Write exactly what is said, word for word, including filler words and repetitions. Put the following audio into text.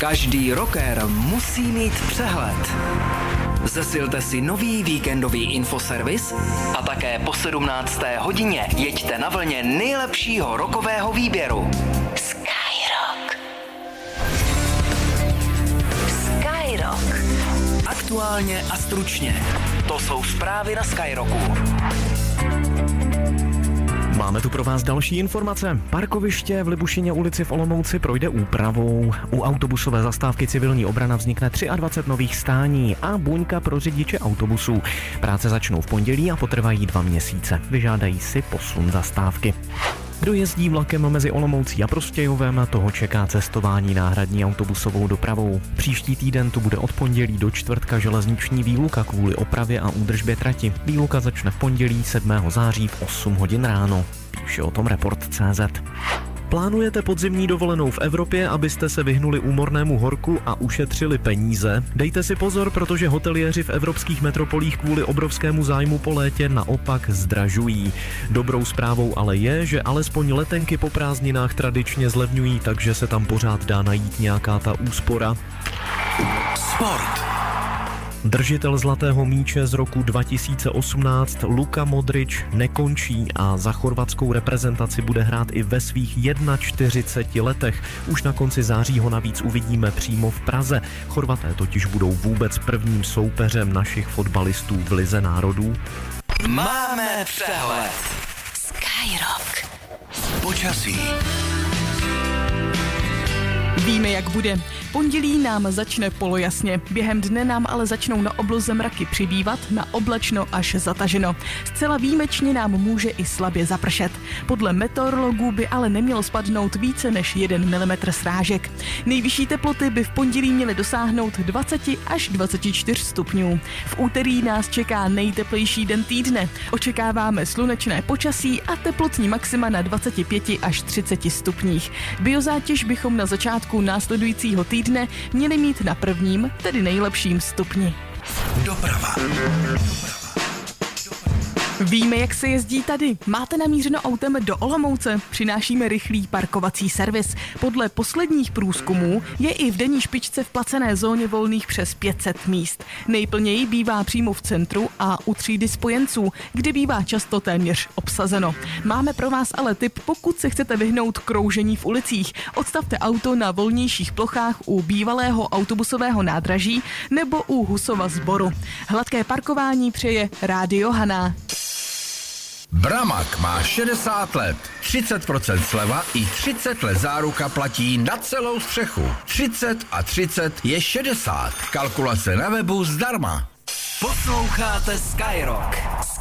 Každý rocker musí mít přehled. Zesilte si nový víkendový infoservis a také po sedmnácté hodině jeďte na vlně nejlepšího rockového výběru. Skyrock. Skyrock. Aktuálně a stručně. To jsou zprávy na Skyrocku. Máme tu pro vás další informace. Parkoviště v Libušině ulici v Olomouci projde úpravou. U autobusové zastávky Civilní obrana vznikne dvacet tři nových stání a buňka pro řidiče autobusů. Práce začnou v pondělí a potrvají dva měsíce. Vyžádají si posun zastávky. Kdo jezdí vlakem mezi Olomoucí a Prostějovem, toho čeká cestování náhradní autobusovou dopravou. Příští týden tu bude od pondělí do čtvrtka železniční výluka kvůli opravě a údržbě trati. Výluka začne v pondělí sedmého září v osm hodin ráno. Píše o tom Report tečka cé zet. Plánujete podzimní dovolenou v Evropě, abyste se vyhnuli úmornému horku a ušetřili peníze? Dejte si pozor, protože hoteliéři v evropských metropolích kvůli obrovskému zájmu po létě naopak zdražují. Dobrou zprávou ale je, že alespoň letenky po prázdninách tradičně zlevňují, takže se tam pořád dá najít nějaká ta úspora. Sport. Držitel zlatého míče z roku dva tisíce osmnáct Luka Modrič nekončí a za chorvatskou reprezentaci bude hrát i ve svých čtyřiceti jedné letech. Už na konci září ho navíc uvidíme přímo v Praze. Chorvaté totiž budou vůbec prvním soupeřem našich fotbalistů v Lize národů. Máme přehled. Skyrock. Počasí. Víme, jak bude. Pondělí nám začne polojasně, během dne nám ale začnou na obloze mraky přibývat, na oblačno až zataženo. Zcela výjimečně nám může i slabě zapršet. Podle meteorologů by ale nemělo spadnout více než jeden milimetr srážek. Nejvyšší teploty by v pondělí měly dosáhnout dvacet až dvacet čtyři stupňů. V úterý nás čeká nejteplejší den týdne. Očekáváme slunečné počasí a teplotní maxima na dvacet pět až třicet stupních. Biozátěž bychom na začátku následujícího týdne dne měli mít na prvním, tedy nejlepším stupni. Doprava. Víme, jak se jezdí tady. Máte namířeno autem do Olomouce? Přinášíme rychlý parkovací servis. Podle posledních průzkumů je i v denní špičce v placené zóně volných přes pět set míst. Nejplněji bývá přímo v centru a u třídy spojenců, kde bývá často téměř obsazeno. Máme pro vás ale tip, pokud se chcete vyhnout kroužení v ulicích. Odstavte auto na volnějších plochách u bývalého autobusového nádraží nebo u Husova sboru. Hladké parkování přeje Rádio Haná. Bramag má šedesát let, třicet procent sleva i třicet let záruka platí na celou střechu. třicet a třicet je šedesát. Kalkulace na webu zdarma. Posloucháte Skyrock.